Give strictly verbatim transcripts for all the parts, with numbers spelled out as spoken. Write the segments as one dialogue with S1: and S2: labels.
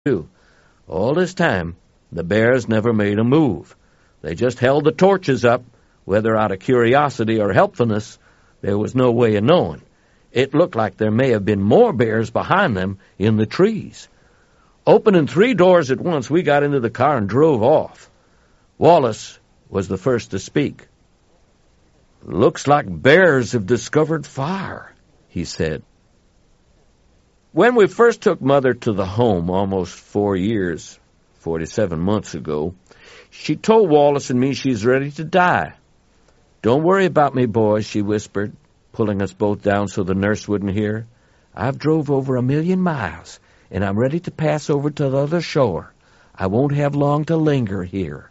S1: All this time, the bears never made a move. They just held the torches up, whether out of curiosity or helpfulness. There was no way of knowing. It looked like there may have been more bears behind them in the trees. Opening three doors at once, we got into the car and drove off. Wallace was the first to speak. "Looks like bears have discovered fire," he said. When we first took Mother to the home almost four years, forty-seven months ago, she told Wallace and me she's ready to die. "Don't worry about me, boys," she whispered, pulling us both down so the nurse wouldn't hear. "I've drove over a million miles, and I'm ready to pass over to the other shore. I won't have long to linger here."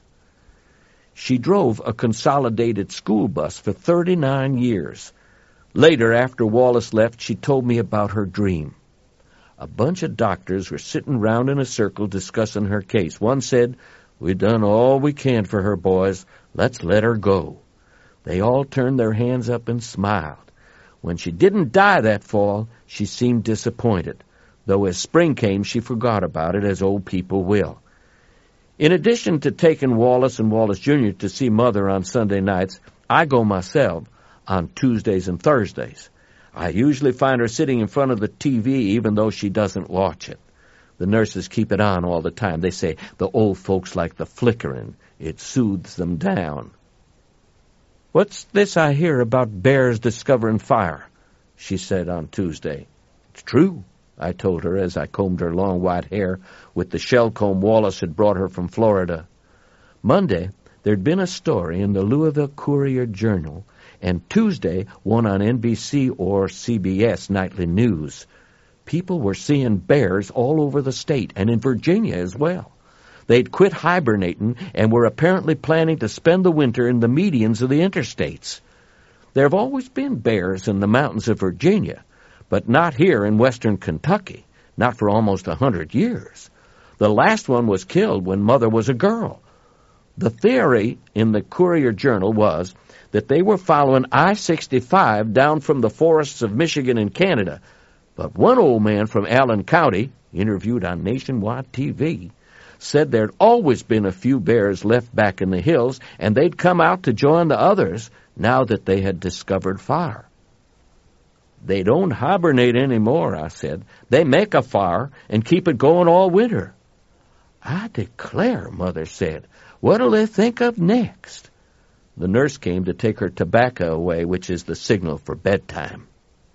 S1: She drove a consolidated school bus for thirty-nine years. Later, after Wallace left, she told me about her dream. A bunch of doctors were sitting round in a circle discussing her case. One said, "We've done all we can for her, boys. Let's let her go." They all turned their hands up and smiled. When she didn't die that fall, she seemed disappointed, though as spring came, she forgot about it, as old people will. In addition to taking Wallace and Wallace Junior to see Mother on Sunday nights, I go myself on Tuesdays and Thursdays. I usually find her sitting in front of the T V even though she doesn't watch it. The nurses keep it on all the time. They say the old folks like the flickering. It soothes them down. "What's this I hear about bears discovering fire?" she said on Tuesday. "It's true," I told her as I combed her long white hair with the shell comb Wallace had brought her from Florida. Monday, there'd been a story in the Louisville Courier-Journal, and Tuesday, one on N B C or C B S Nightly News. People were seeing bears all over the state, and in Virginia as well. They'd quit hibernating and were apparently planning to spend the winter in the medians of the interstates. There have always been bears in the mountains of Virginia, but not here in western Kentucky, not for almost a hundred years. The last one was killed when Mother was a girl. The theory in the Courier-Journal was that they were following I sixty-five down from the forests of Michigan and Canada, but one old man from Allen County, interviewed on nationwide T V, said there'd always been a few bears left back in the hills, and they'd come out to join the others now that they had discovered fire. "They don't hibernate anymore," I said. "They make a fire and keep it going all winter." "I declare," Mother said, "what'll they think of next?" The nurse came to take her tobacco away, which is the signal for bedtime.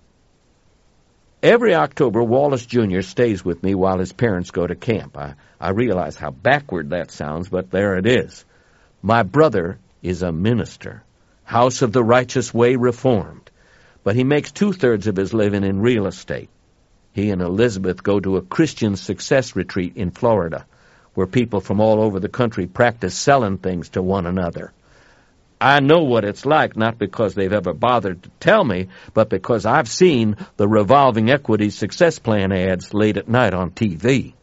S1: Every October, Wallace Junior stays with me while his parents go to camp. I, I realize how backward that sounds, but there it is. My brother is a minister, House of the Righteous Way Reformed, but he makes two-thirds of his living in real estate. He and Elizabeth go to a Christian success retreat in Florida, where people from all over the country practice selling things to one another. I know what it's like, not because they've ever bothered to tell me, but because I've seen the revolving equity success plan ads late at night on T V.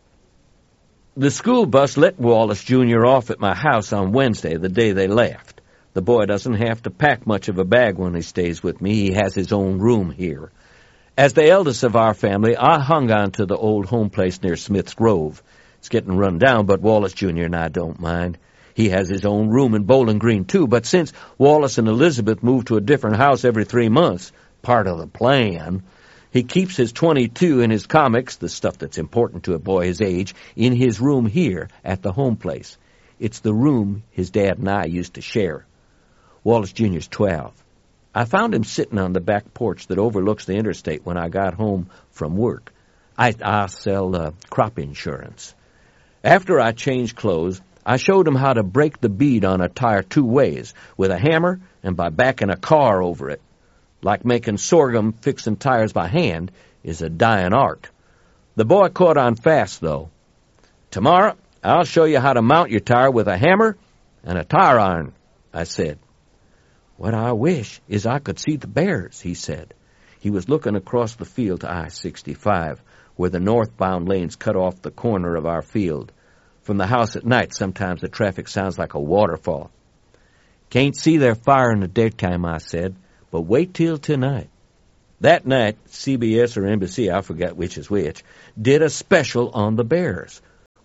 S1: The school bus let Wallace Junior off at my house on Wednesday, the day they left. The boy doesn't have to pack much of a bag when he stays with me. He has his own room here. As the eldest of our family, I hung on to the old home place near Smith's Grove. It's getting run down, but Wallace Junior and I don't mind. He has his own room in Bowling Green, too, but since Wallace and Elizabeth move to a different house every three months, part of the plan, he keeps his twenty-two and his comics, the stuff that's important to a boy his age, in his room here at the home place. It's the room his dad and I used to share. Wallace Junior's twelve. I found him sitting on the back porch that overlooks the interstate when I got home from work. I, I sell uh, crop insurance. After I changed clothes, I showed him how to break the bead on a tire two ways, with a hammer and by backing a car over it. Like making sorghum, fixing tires by hand is a dying art. The boy caught on fast, though. "Tomorrow, I'll show you how to mount your tire with a hammer and a tire iron," I said. "What I wish is I could see the bears," he said. He was looking across the field to I sixty-five, where the northbound lanes cut off the corner of our field. From the house at night, sometimes the traffic sounds like a waterfall. "Can't see their fire in the daytime," I said, "but wait till tonight." That night, C B S or N B C, I forget which is which, did a special on the bears.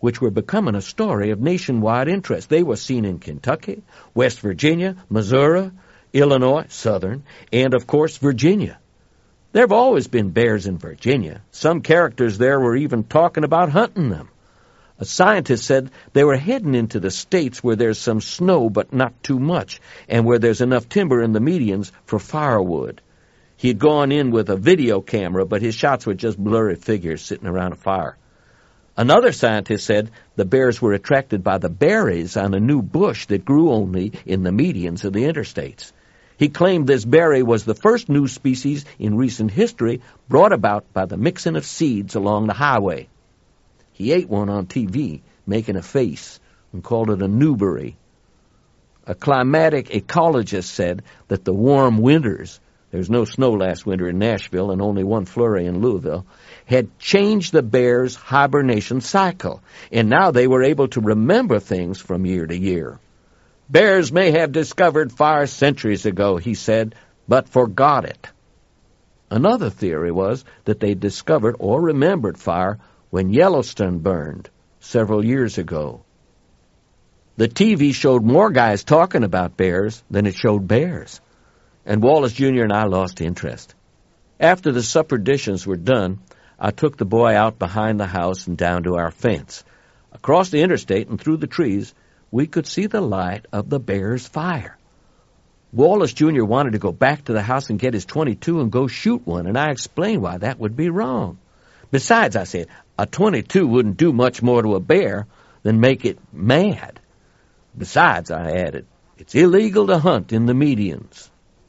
S1: which were becoming a story of nationwide interest. They were seen in Kentucky, West Virginia, Missouri, Illinois, Southern, and, of course, Virginia. There have always been bears in Virginia. Some characters there were even talking about hunting them. A scientist said they were heading into the states where there's some snow but not too much, and where there's enough timber in the medians for firewood. He had gone in with a video camera, but his shots were just blurry figures sitting around a fire. Another scientist said the bears were attracted by the berries on a new bush that grew only in the medians of the interstates. He claimed this berry was the first new species in recent history brought about by the mixing of seeds along the highway. He ate one on T V, making a face, and called it a newberry. A climatic ecologist said that the warm winters, there's no snow last winter in Nashville and only one flurry in Louisville, had changed the bears' hibernation cycle, and now they were able to remember things from year to year. Bears may have discovered fire centuries ago, he said, but forgot it. Another theory was that they discovered or remembered fire when Yellowstone burned several years ago. The T V showed more guys talking about bears than it showed bears, and Wallace Junior and I lost interest. After the supper dishes were done, I took the boy out behind the house and down to our fence. Across the interstate and through the trees, we could see the light of the bear's fire. Wallace Junior wanted to go back to the house and get his twenty-two and go shoot one, and I explained why that would be wrong. Besides, I said, a twenty-two wouldn't do much more to a bear than make it mad. Besides, I added, it's illegal to hunt in the medians.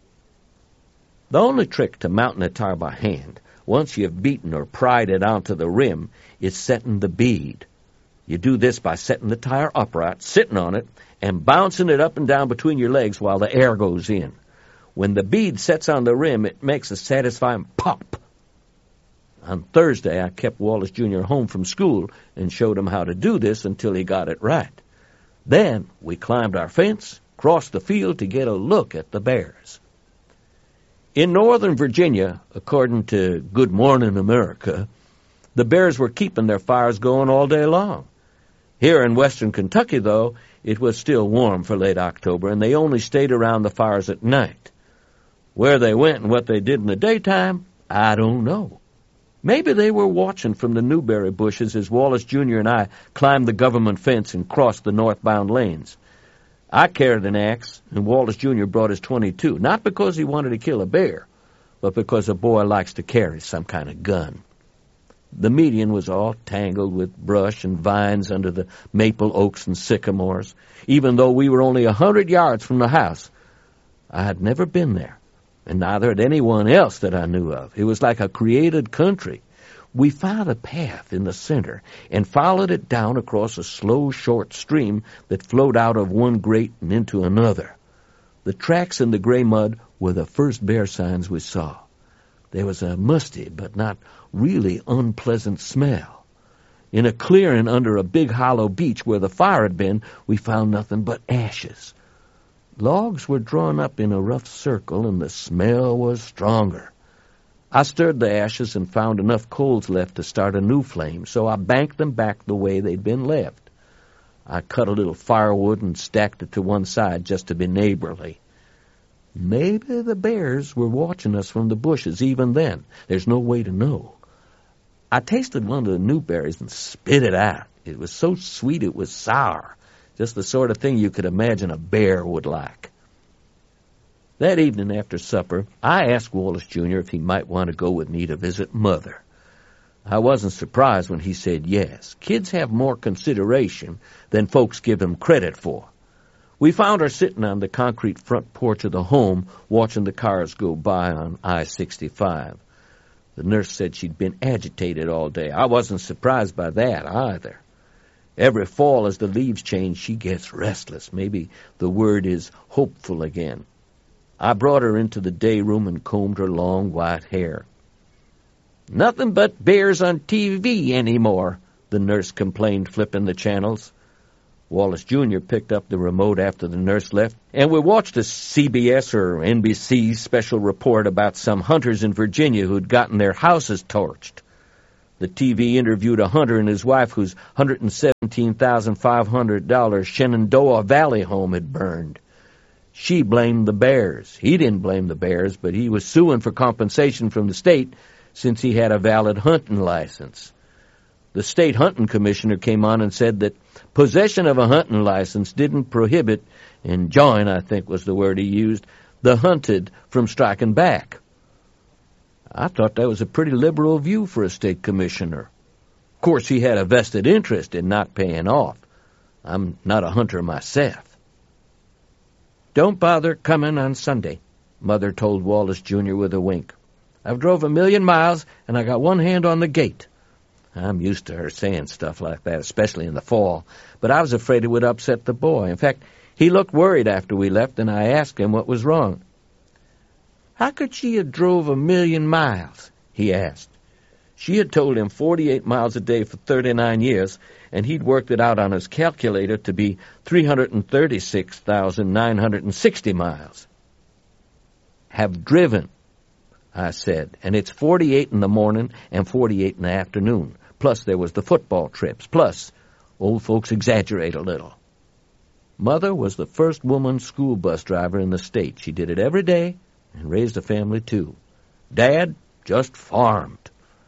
S1: The only trick to mounting a tire by hand, once you've beaten or pried it onto the rim, is setting the bead. You do this by setting the tire upright, sitting on it, and bouncing it up and down between your legs while the air goes in. When the bead sets on the rim, it makes a satisfying pop. On Thursday, I kept Wallace Junior home from school and showed him how to do this until he got it right. Then we climbed our fence, crossed the field to get a look at the bears. In northern Virginia, according to Good Morning America, the bears were keeping their fires going all day long. Here in western Kentucky, though, it was still warm for late October, and they only stayed around the fires at night. Where they went and what they did in the daytime, I don't know. Maybe they were watching from the newberry bushes as Wallace Junior and I climbed the government fence and crossed the northbound lanes. I carried an axe, and Wallace Junior brought his twenty-two, not because he wanted to kill a bear, but because a boy likes to carry some kind of gun. The median was all tangled with brush and vines under the maple oaks and sycamores. Even though we were only a hundred yards from the house, I had never been there, and neither had anyone else that I knew of. It was like a created country. We found a path in the center and followed it down across a slow, short stream that flowed out of one grate and into another. The tracks in the gray mud were the first bear signs we saw. There was a musty but not really unpleasant smell. In a clearing under a big hollow beech where the fire had been, we found nothing but ashes. Logs were drawn up in a rough circle, and the smell was stronger. I stirred the ashes and found enough coals left to start a new flame, so I banked them back the way they'd been left. I cut a little firewood and stacked it to one side just to be neighborly. Maybe the bears were watching us from the bushes even then. There's no way to know. I tasted one of the newberries and spit it out. It was so sweet it was sour, just the sort of thing you could imagine a bear would like. That evening after supper, I asked Wallace Junior if he might want to go with me to visit Mother. I wasn't surprised when he said yes. Kids have more consideration than folks give them credit for. We found her sitting on the concrete front porch of the home, watching the cars go by on I sixty-five. The nurse said she'd been agitated all day. I wasn't surprised by that either. Every fall as the leaves change, she gets restless. Maybe the word is hopeful again. I brought her into the day room and combed her long white hair. "Nothing but bears on T V anymore," the nurse complained, flipping the channels. Wallace Junior picked up the remote after the nurse left, and we watched a C B S or N B C special report about some hunters in Virginia who'd gotten their houses torched. The T V interviewed a hunter and his wife whose one hundred seventeen thousand five hundred dollars Shenandoah Valley home had burned. She blamed the bears. He didn't blame the bears, but he was suing for compensation from the state since he had a valid hunting license. The state hunting commissioner came on and said that possession of a hunting license didn't prohibit, enjoin, I think was the word he used, the hunted from striking back. I thought that was a pretty liberal view for a state commissioner. Of course, he had a vested interest in not paying off. I'm not a hunter myself. "Don't bother coming on Sunday," Mother told Wallace Junior with a wink. "I've drove a million miles, and I got one hand on the gate." I'm used to her saying stuff like that, especially in the fall, but I was afraid it would upset the boy. In fact, he looked worried after we left, and I asked him what was wrong. "How could she have drove a million miles?" he asked. She had told him forty-eight miles a day for thirty-nine years, and he'd worked it out on his calculator to be three hundred thirty-six thousand nine hundred sixty miles. "Have driven," I said, "and it's forty-eight in the morning and forty-eight in the afternoon. Plus there was the football trips. Plus, old folks exaggerate a little." Mother was the first woman school bus driver in the state. She did it every day and raised a family, too. Dad just farmed.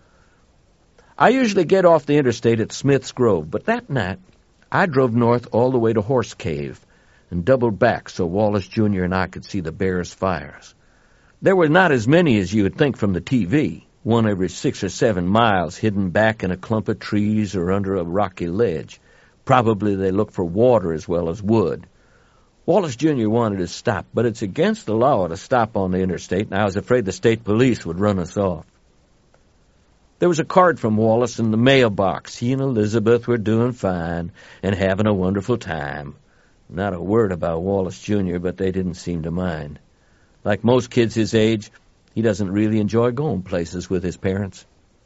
S1: I usually get off the interstate at Smith's Grove, but that night I drove north all the way to Horse Cave and doubled back so Wallace Junior and I could see the bears' fires. There were not as many as you would think from the T V, one every six or seven miles hidden back in a clump of trees or under a rocky ledge. Probably they looked for water as well as wood. Wallace Junior wanted to stop, but it's against the law to stop on the interstate, and I was afraid the state police would run us off. There was a card from Wallace in the mailbox. He and Elizabeth were doing fine and having a wonderful time. Not a word about Wallace Junior, but they didn't seem to mind. Like most kids his age, he doesn't really enjoy going places with his parents.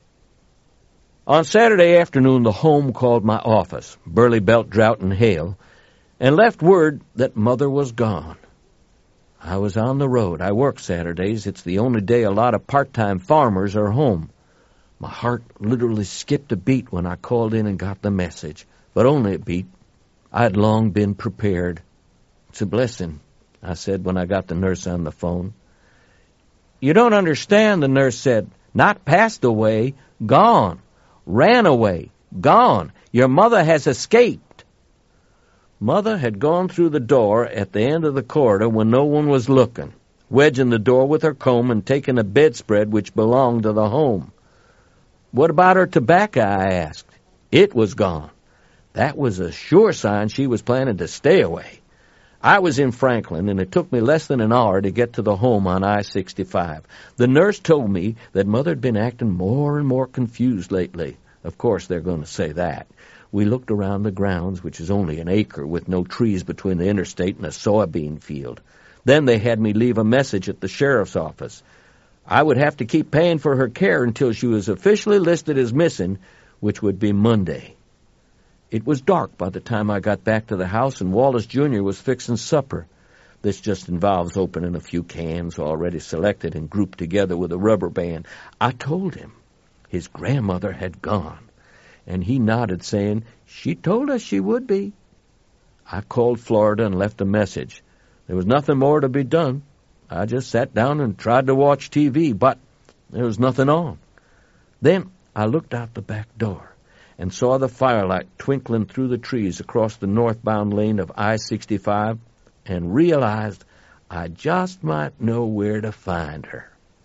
S1: On Saturday afternoon, the home called my office, Burley Belt Drought and Hail, and left word that Mother was gone. I was on the road. I work Saturdays. It's the only day a lot of part-time farmers are home. My heart literally skipped a beat when I called in and got the message, but only a beat. I had long been prepared. "It's a blessing," I said when I got the nurse on the phone. "You don't understand," the nurse said. "Not passed away, gone. Ran away, gone. Your mother has escaped." Mother had gone through the door at the end of the corridor when no one was looking, wedging the door with her comb and taking a bedspread which belonged to the home. "What about her tobacco?" I asked. It was gone. That was a sure sign she was planning to stay away. I was in Franklin, and it took me less than an hour to get to the home on I sixty-five. The nurse told me that Mother had been acting more and more confused lately. Of course, they're going to say that. We looked around the grounds, which is only an acre with no trees between the interstate and a soybean field. Then they had me leave a message at the sheriff's office. I would have to keep paying for her care until she was officially listed as missing, which would be Monday. It was dark by the time I got back to the house, and Wallace Junior was fixing supper. This just involves opening a few cans already selected and grouped together with a rubber band. I told him his grandmother had gone, and he nodded, saying, "She told us she would be." I called Florida and left a message. There was nothing more to be done. I just sat down and tried to watch T V, but there was nothing on. Then I looked out the back door and saw the firelight twinkling through the trees across the northbound lane of I sixty-five and realized I just might know where to find her.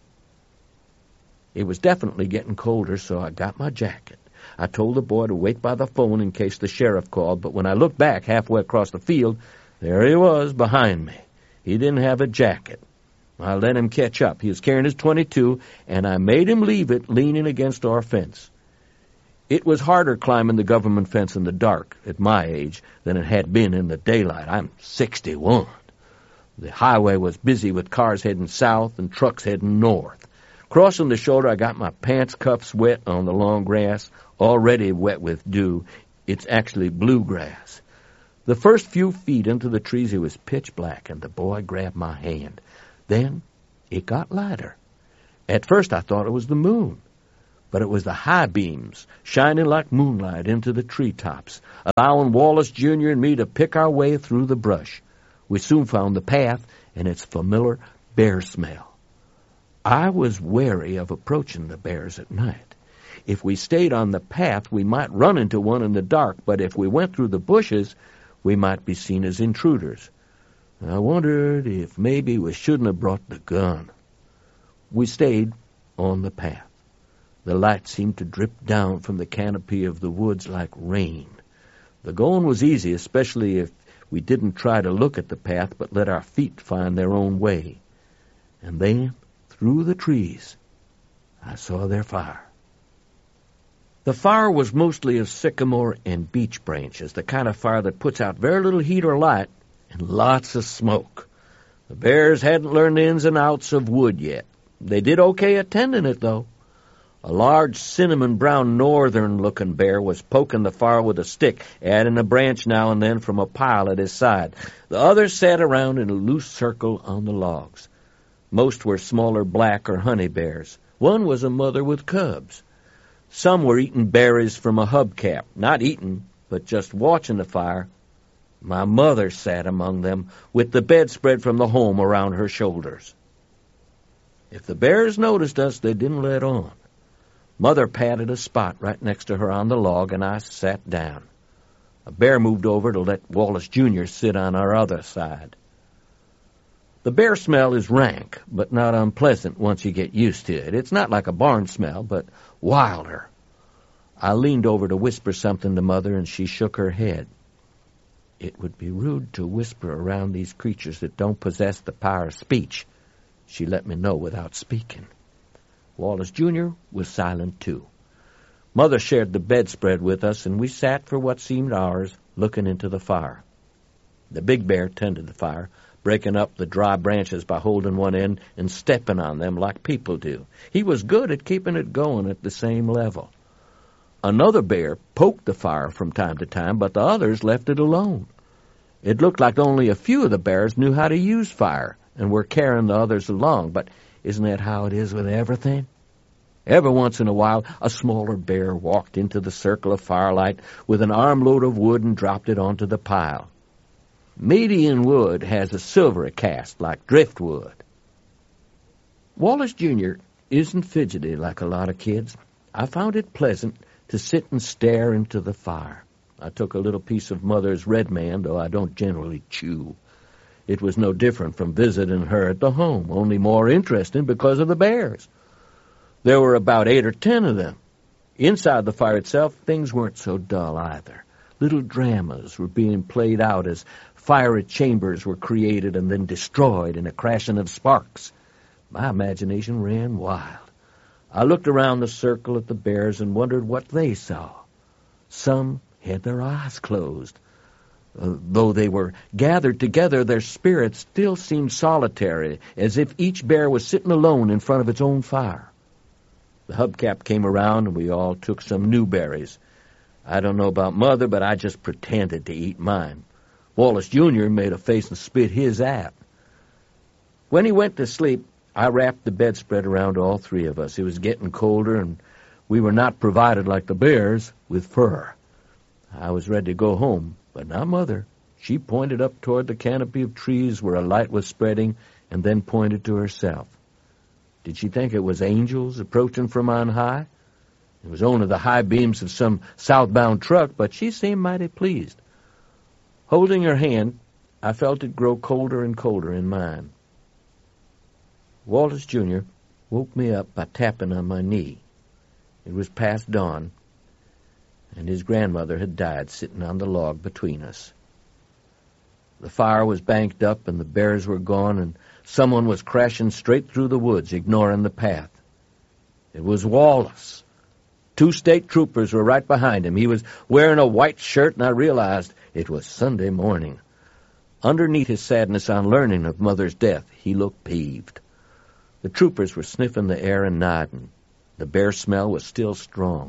S1: It was definitely getting colder, so I got my jacket. I told the boy to wait by the phone in case the sheriff called, but when I looked back halfway across the field, there he was behind me. He didn't have a jacket. I let him catch up. He was carrying his twenty-two, and I made him leave it leaning against our fence. It was harder climbing the government fence in the dark at my age than it had been in the daylight. I'm sixty-one. The highway was busy with cars heading south and trucks heading north. Crossing the shoulder, I got my pants cuffs wet on the long grass, already wet with dew. It's actually bluegrass. The first few feet into the trees, it was pitch black, and the boy grabbed my hand. Then it got lighter. At first I thought it was the moon. But it was the high beams, shining like moonlight into the treetops, allowing Wallace Junior and me to pick our way through the brush. We soon found the path and its familiar bear smell. I was wary of approaching the bears at night. If we stayed on the path, we might run into one in the dark, but if we went through the bushes, we might be seen as intruders. I wondered if maybe we shouldn't have brought the gun. We stayed on the path. The light seemed to drip down from the canopy of the woods like rain. The going was easy, especially if we didn't try to look at the path but let our feet find their own way. And then, through the trees, I saw their fire. The fire was mostly of sycamore and beech branches, the kind of fire that puts out very little heat or light and lots of smoke. The bears hadn't learned the ins and outs of wood yet. They did okay at tending it, though. A large cinnamon-brown northern-looking bear was poking the fire with a stick, adding a branch now and then from a pile at his side. The others sat around in a loose circle on the logs. Most were smaller black or honey bears. One was a mother with cubs. Some were eating berries from a hubcap, not eating, but just watching the fire. My mother sat among them, with the bedspread from the home around her shoulders. If the bears noticed us, they didn't let on. Mother patted a spot right next to her on the log, and I sat down. A bear moved over to let Wallace Junior sit on our other side. The bear smell is rank, but not unpleasant once you get used to it. It's not like a barn smell, but wilder. I leaned over to whisper something to Mother, and she shook her head. It would be rude to whisper around these creatures that don't possess the power of speech. She let me know without speaking. Wallace Junior was silent, too. Mother shared the bedspread with us, and we sat for what seemed hours, looking into the fire. The big bear tended the fire, breaking up the dry branches by holding one end and stepping on them like people do. He was good at keeping it going at the same level. Another bear poked the fire from time to time, but the others left it alone. It looked like only a few of the bears knew how to use fire and were carrying the others along, but isn't that how it is with everything? Every once in a while, a smaller bear walked into the circle of firelight with an armload of wood and dropped it onto the pile. Median wood has a silvery cast like driftwood. Wallace Junior isn't fidgety like a lot of kids. I found it pleasant to sit and stare into the fire. I took a little piece of Mother's Red Man, though I don't generally chew. It was no different from visiting her at the home, only more interesting because of the bears. There were about eight or ten of them. Inside the fire itself, things weren't so dull either. Little dramas were being played out as fiery chambers were created and then destroyed in a crashing of sparks. My imagination ran wild. I looked around the circle at the bears and wondered what they saw. Some had their eyes closed. Uh, though they were gathered together, their spirits still seemed solitary, as if each bear was sitting alone in front of its own fire. The hubcap came around, and we all took some new berries. I don't know about Mother, but I just pretended to eat mine. Wallace Junior made a face and spit his out. When he went to sleep, I wrapped the bedspread around all three of us. It was getting colder, and we were not provided, like the bears, with fur. I was ready to go home, but not Mother. She pointed up toward the canopy of trees where a light was spreading, and then pointed to herself. Did she think it was angels approaching from on high? It was only the high beams of some southbound truck, but she seemed mighty pleased. Holding her hand, I felt it grow colder and colder in mine. Wallace Junior woke me up by tapping on my knee. It was past dawn, and his grandmother had died sitting on the log between us. The fire was banked up, and the bears were gone, and someone was crashing straight through the woods, ignoring the path. It was Wallace. Two state troopers were right behind him. He was wearing a white shirt, and I realized it was Sunday morning. Underneath his sadness on learning of Mother's death, he looked peeved. The troopers were sniffing the air and nodding. The bear smell was still strong.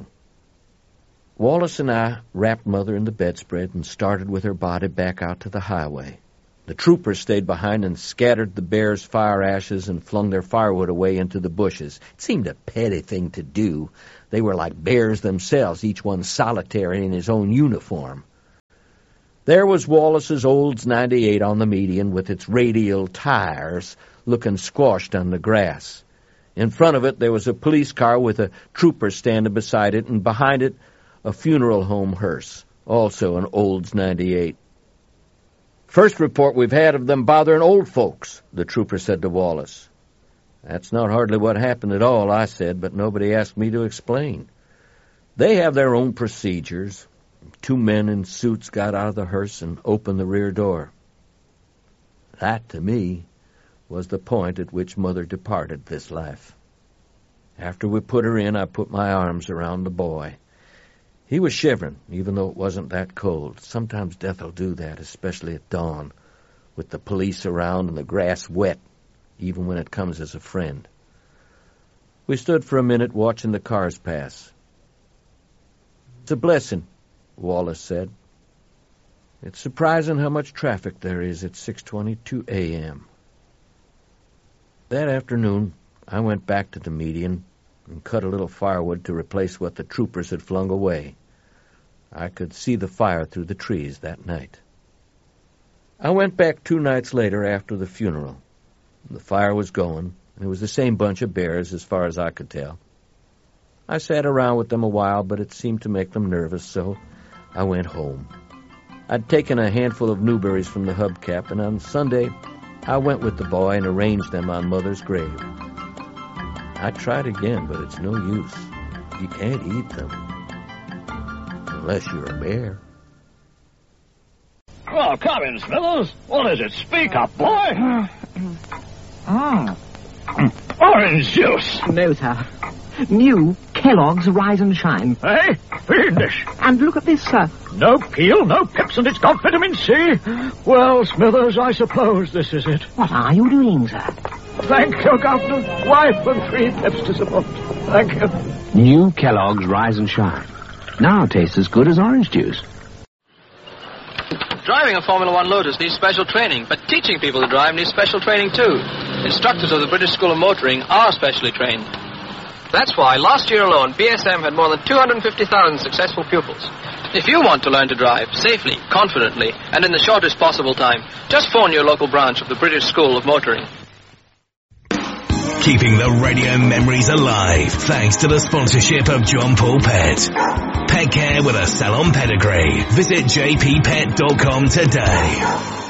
S1: Wallace and I wrapped Mother in the bedspread and started with her body back out to the highway. The troopers stayed behind and scattered the bears' fire ashes and flung their firewood away into the bushes. It seemed a petty thing to do. They were like bears themselves, each one solitary in his own uniform. There was Wallace's Olds ninety-eight on the median with its radial tires looking squashed on the grass. In front of it there was a police car with a trooper standing beside it, and behind it a funeral home hearse, also an Olds ninety-eight. "First report we've had of them bothering old folks," the trooper said to Wallace. "That's not hardly what happened at all," I said, but nobody asked me to explain. "They have their own procedures." Two men in suits got out of the hearse and opened the rear door. That, to me, was the point at which Mother departed this life. After we put her in, I put my arms around the boy. He was shivering, even though it wasn't that cold. Sometimes death'll do that, especially at dawn, with the police around and the grass wet, even when it comes as a friend. We stood for a minute watching the cars pass. "It's a blessing," Wallace said. "It's surprising how much traffic there is at six twenty-two a m That afternoon, I went back to the median and cut a little firewood to replace what the troopers had flung away. I could see the fire through the trees that night. I went back two nights later after the funeral. The fire was going, and it was the same bunch of bears as far as I could tell. I sat around with them a while, but it seemed to make them nervous, so I went home. I'd taken a handful of newberries from the hubcap, and on Sunday I went with the boy and arranged them on Mother's grave. I tried again, but it's no use. You can't eat them. Unless you're a bear.
S2: Oh, come in, Smithers. What is it? Speak up, boy.
S3: Ah.
S2: Orange juice.
S3: No, sir. New Kellogg's Rise and Shine.
S2: Hey, fiendish.
S3: And look at this, sir.
S2: No peel, no pips, and it's got vitamin C. Well, Smithers, I suppose this is it.
S3: What are you doing, sir?
S2: Thank you, Governor. Wife and three pips to support. Thank you.
S4: New Kellogg's Rise and Shine. Now tastes as good as orange juice.
S5: Driving a Formula One Lotus needs special training, but teaching people to drive needs special training too. Instructors of the British School of Motoring are specially trained. That's why last year alone, B S M had more than two hundred fifty thousand successful pupils. If you want to learn to drive safely, confidently, and in the shortest possible time, just phone your local branch of the British School of Motoring.
S6: Keeping the radio memories alive thanks to the sponsorship of John Paul Pet. Pet care with a salon pedigree. Visit j p pet dot com today.